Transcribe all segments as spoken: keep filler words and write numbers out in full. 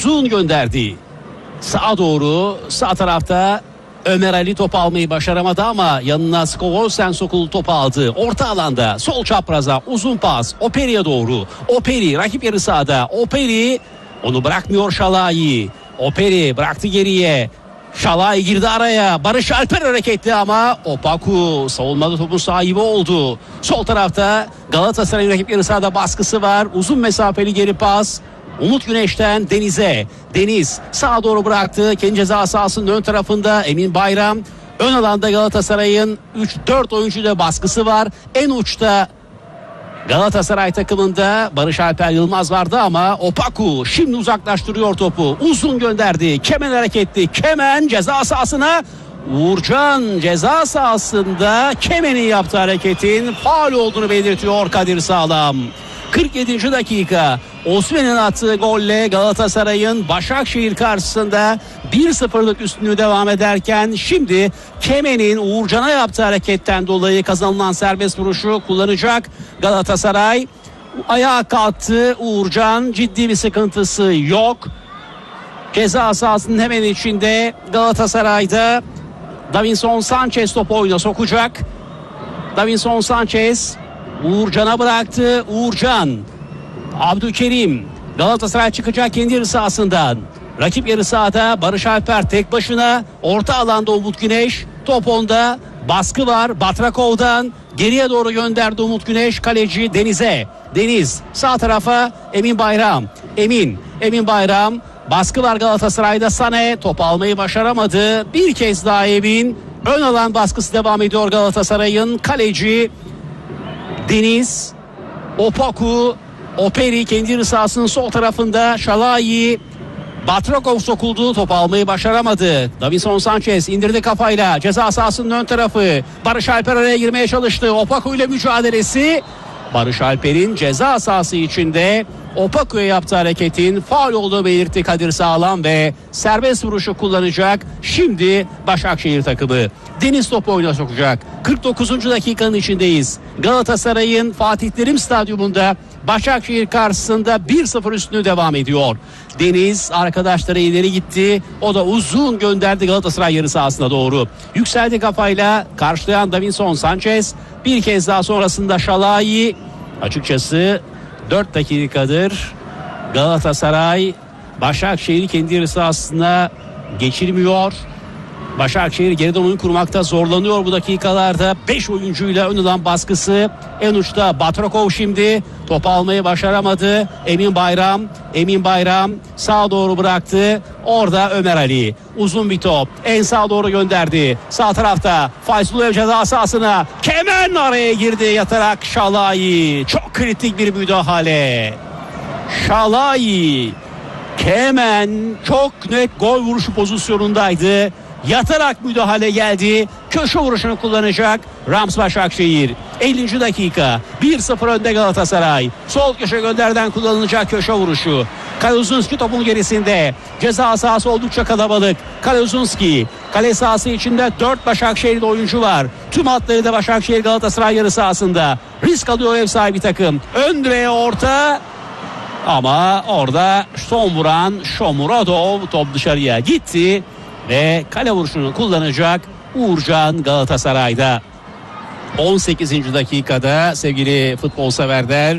uzun gönderdi. Sağa doğru, sağ tarafta Ömer Ali top almayı başaramadı ama yanına Skovolsen Sokul top aldı. Orta alanda sol çapraza uzun pas Operi'ye doğru. Operi rakip yarı sahada. Operi onu bırakmıyor Şalai. Operi bıraktı geriye. Şalai girdi araya. Barış Alper hareketli ama Opaku savunmada topun sahibi oldu. Sol tarafta Galatasaray'ın rakip yarı sahada baskısı var. Uzun mesafeli geri pas. Umut Güneş'ten Deniz'e. Deniz sağa doğru bıraktı. Kendi ceza sahasının ön tarafında Emin Bayram. Ön alanda Galatasaray'ın üç dört oyuncuda baskısı var. En uçta Galatasaray takımında Barış Alper Yılmaz vardı ama Opaku şimdi uzaklaştırıyor topu. Uzun gönderdi. Kemen hareketli. Kemen ceza sahasına. Uğurcan ceza sahasında Kemen'in yaptığı hareketin faul olduğunu belirtiyor Kadir Sağlam. kırk yedinci dakika Osimhen'in attığı golle Galatasaray'ın Başakşehir karşısında bir sıfırlık üstünlüğü devam ederken şimdi Kemen'in Uğurcan'a yaptığı hareketten dolayı kazanılan serbest vuruşu kullanacak Galatasaray. Ayağa kalktı Uğurcan, ciddi bir sıkıntısı yok. Ceza sahasının hemen içinde Galatasaray'da Davinson Sanchez topu oyuna sokacak. Davinson Sanchez Uğurcan'a bıraktı. Uğurcan, Abdülkerim, Galatasaray çıkacak kendi yarı sahasından. Rakip yarı sahada Barış Alper tek başına. Orta alanda Umut Güneş. Top onda. Baskı var Batrakov'dan. Geriye doğru gönderdi Umut Güneş. Kaleci Deniz'e. Deniz sağ tarafa Emin Bayram. Emin. Emin Bayram. Baskı var Galatasaray'da. Sané top almayı başaramadı. Bir kez daha Emin. Ön alan baskısı devam ediyor Galatasaray'ın. Kaleci Deniz. Opaku. Operi kendi yarı sahasının sol tarafında. Şalai. Batrakov sokuldu, top almayı başaramadı. Davinson Sanchez indirdi kafayla ceza sahasının ön tarafı. Barış Alper araya girmeye çalıştı. Opaku ile mücadelesi. Barış Alper'in ceza sahası içinde Opaku'ya yaptığı hareketin faul olduğu belirtti Kadir Sağlam ve serbest vuruşu kullanacak. Şimdi Başakşehir takımı. Deniz topu oyuna sokacak. kırk dokuzuncu dakikanın içindeyiz. Galatasaray'ın Fatih Terim Stadyumunda Başakşehir karşısında bir sıfır üstünlüğü devam ediyor. Deniz arkadaşları ileri gitti. O da uzun gönderdi Galatasaray yarı sahasına doğru. Yükseldi kafayla karşılayan Davinson Sanchez. Bir kez daha sonrasında Şalai. Açıkçası dört dakikadır Galatasaray Başakşehir'i kendi yarı sahasına geçirmiyor. Başakşehir geriden oyun kurmakta zorlanıyor bu dakikalarda. beş oyuncuyla ön alan baskısı. En uçta Batrakov şimdi. Top almayı başaramadı. Emin Bayram. Emin Bayram sağa doğru bıraktı. Orada Ömer Ali. Uzun bir top. En sağa doğru gönderdi. Sağ tarafta Fayzullah ceza sahasına. Kemen araya girdi yatarak Şalai. Çok kritik bir müdahale. Şalai. Kemen çok net gol vuruşu pozisyonundaydı. Yatarak müdahale geldi. Köşe vuruşunu kullanacak Rams Başakşehir. ellinci dakika. bir sıfır önde Galatasaray. Sol köşe gönderden kullanılacak köşe vuruşu. Kaluzunski topun gerisinde. Ceza sahası oldukça kalabalık. Kaluzunski. Kale sahası içinde dört Başakşehir'de oyuncu var. Tüm hatları da Başakşehir Galatasaray yarı sahasında. Risk alıyor ev sahibi takım. Ön direğe orta. Ama orada son vuran Shomurodov top dışarıya gitti. Ve kale vuruşunu kullanacak Uğurcan Galatasaray'da. on sekizinci dakikada sevgili futbol severler,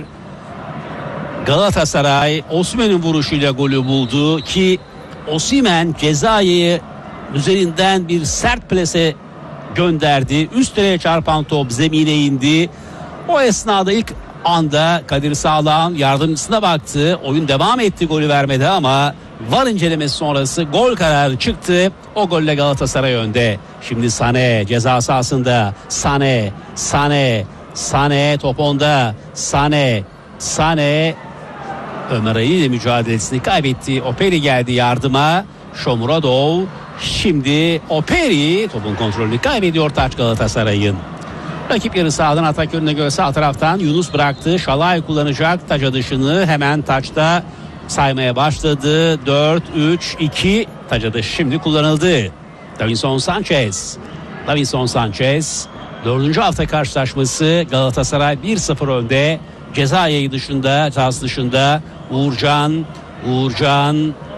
Galatasaray Osimhen'in vuruşuyla golü buldu ki Osimhen cezayı üzerinden bir sert plase gönderdi. Üst direğe çarpan top zemine indi. O esnada ilk anda Kadir Sağlam yardımcısına baktı. Oyun devam etti, golü vermedi ama V A R incelemesi sonrası gol kararı çıktı. O golle Galatasaray önde. Şimdi Sané ceza sahasında. Sané, Sané, Sané top onda. Sané, Sané Ömer Ali ile mücadelesini kaybetti. Operi geldi yardıma. Shomurodov. Şimdi Operi topun kontrolünü kaybediyor taç Galatasaray'ın. Rakip yarı sahadan atak yönüne göre sağ taraftan Yunus bıraktı. Şalai kullanacak taca dışını, hemen taçta saymaya başladı. dört, üç, iki taca dışı şimdi kullanıldı. Davinson Sanchez. Davinson Sanchez. Dördüncü hafta karşılaşması Galatasaray bir sıfır önde. Ceza yayı dışında, ceza dışında Uğurcan. Uğurcan